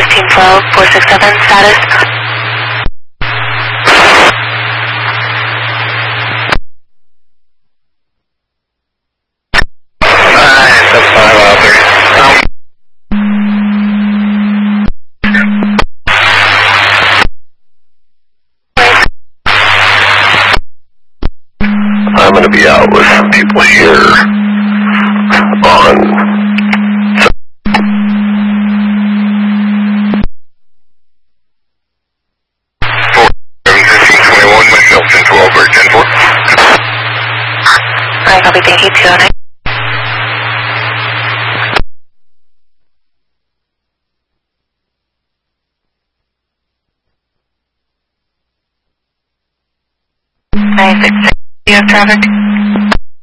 Team Flow, 467, status. That's 5 out there. I'm going to be out with some people here on 1521, myself, 1012, or 10-4. Alright, I'll be taking 209. Nice, you have traffic.